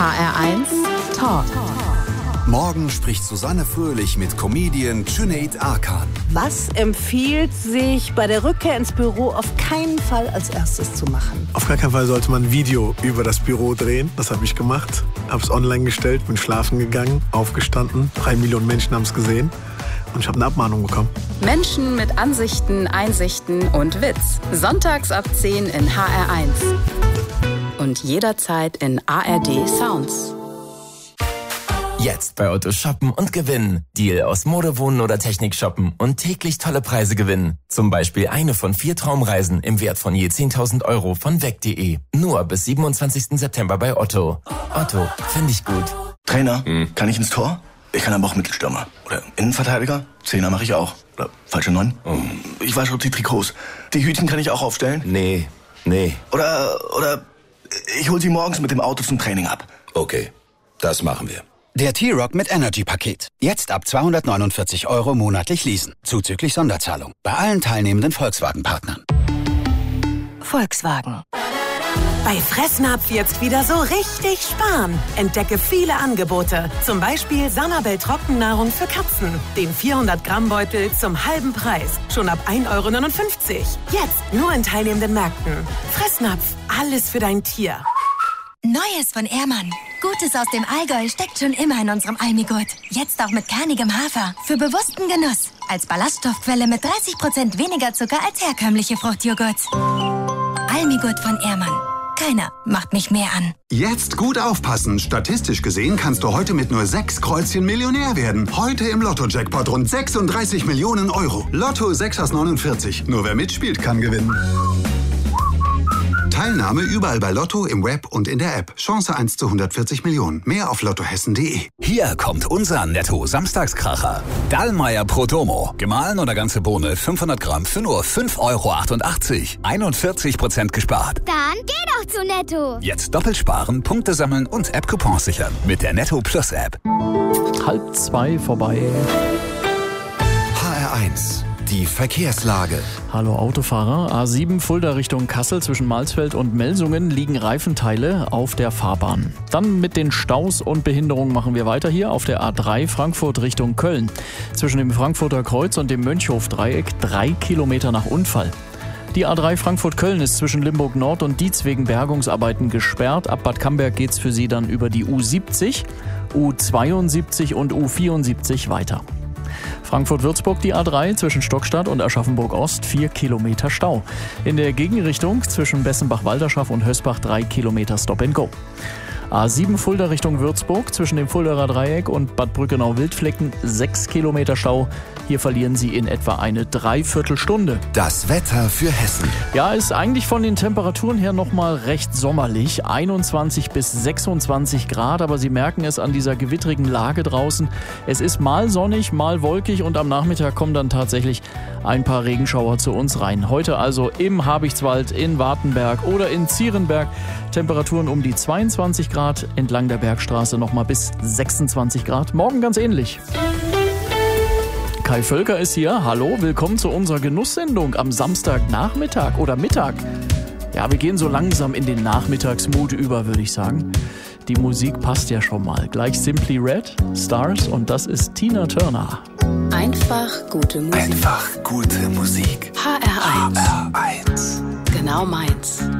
HR1 Talk. Morgen spricht Susanne Fröhlich mit Comedian Cüneyt Arkan. Was empfiehlt sich bei der Rückkehr ins Büro auf keinen Fall als erstes zu machen? Auf gar keinen Fall sollte man ein Video über das Büro drehen. Das habe ich gemacht. Habe es online gestellt, bin schlafen gegangen, aufgestanden. 3 Millionen Menschen haben es gesehen. Und ich habe eine Abmahnung bekommen. Menschen mit Ansichten, Einsichten und Witz. Sonntags ab 10 in HR1. Und jederzeit in ARD Sounds. Jetzt bei Otto shoppen und gewinnen. Deal aus Mode, Wohnen oder Technik shoppen und täglich tolle Preise gewinnen. Zum Beispiel eine von 4 Traumreisen im Wert von je 10.000 € von weg.de. Nur bis 27. September bei Otto. Otto, finde ich gut. Trainer, kann ich ins Tor? Ich kann aber auch Mittelstürmer. Oder Innenverteidiger? Zehner mache ich auch. Oder falsche 9? Ich wasche die Trikots. Die Hütchen kann ich auch aufstellen? Nee. Oder ich hol sie morgens mit dem Auto zum Training ab. Okay, das machen wir. Der T-Rock mit Energy-Paket. Jetzt ab 249 € monatlich leasen. Zuzüglich Sonderzahlung. Bei allen teilnehmenden Volkswagen-Partnern. Volkswagen. Bei Fressnapf jetzt wieder so richtig sparen. Entdecke viele Angebote. Zum Beispiel Sanabel Trockennahrung für Katzen. Den 400-Gramm-Beutel zum halben Preis. Schon ab 1,59 €. Jetzt nur in teilnehmenden Märkten. Fressnapf. Alles für dein Tier. Neues von Ehrmann. Gutes aus dem Allgäu steckt schon immer in unserem Almigurt. Jetzt auch mit kernigem Hafer. Für bewussten Genuss. Als Ballaststoffquelle mit 30% weniger Zucker als herkömmliche Fruchtjoghurts. Almigurt von Ehrmann. Keiner macht mich mehr an. Jetzt gut aufpassen. Statistisch gesehen kannst du heute mit nur 6 Kreuzchen Millionär werden. Heute im Lotto-Jackpot rund 36 Millionen €. Lotto 6 aus 49. Nur wer mitspielt, kann gewinnen. Teilnahme überall bei Lotto, im Web und in der App. Chance 1 zu 140 Millionen. Mehr auf lottohessen.de. Hier kommt unser Netto-Samstagskracher. Dallmayr Pro Domo. Gemahlen oder ganze Bohne 500 Gramm für nur 5,88 €. 41% gespart. Dann geh doch zu Netto. Jetzt doppelt sparen, Punkte sammeln und App-Coupons sichern. Mit der Netto Plus App. 1:30 vorbei. HR1. Die Verkehrslage. Hallo Autofahrer. A7 Fulda Richtung Kassel zwischen Malsfeld und Melsungen liegen Reifenteile auf der Fahrbahn. Dann mit den Staus und Behinderungen machen wir weiter hier auf der A3 Frankfurt Richtung Köln. Zwischen dem Frankfurter Kreuz und dem Mönchhof-Dreieck 3 Kilometer nach Unfall. Die A3 Frankfurt-Köln ist zwischen Limburg Nord und Dietz wegen Bergungsarbeiten gesperrt. Ab Bad Camberg geht's für Sie dann über die U70, U72 und U74 weiter. Frankfurt-Würzburg die A3 zwischen Stockstadt und Aschaffenburg-Ost 4 Kilometer Stau. In der Gegenrichtung zwischen Bessenbach-Walderschaff und Hösbach 3 Kilometer Stop-and-Go. A7 Fulda Richtung Würzburg zwischen dem Fuldaer Dreieck und Bad Brückenau-Wildflecken 6 Kilometer Stau. Hier verlieren Sie in etwa eine Dreiviertelstunde. Das Wetter für Hessen. Ja, ist eigentlich von den Temperaturen her nochmal recht sommerlich. 21 bis 26 Grad, aber Sie merken es an dieser gewittrigen Lage draußen. Es ist mal sonnig, mal wolkig und am Nachmittag kommen dann tatsächlich ein paar Regenschauer zu uns rein. Heute also im Habichtswald, in Wartenberg oder in Zierenberg. Temperaturen um die 22 Grad, entlang der Bergstraße nochmal bis 26 Grad. Morgen ganz ähnlich. Kai Völker ist hier. Hallo, willkommen zu unserer Genusssendung am Samstagnachmittag oder Mittag. Ja, wir gehen so langsam in den Nachmittagsmut über, würde ich sagen. Die Musik passt ja schon mal. Gleich Simply Red, Stars und das ist Tina Turner. Einfach gute Musik. Einfach gute Musik. HR1. HR1. Genau meins.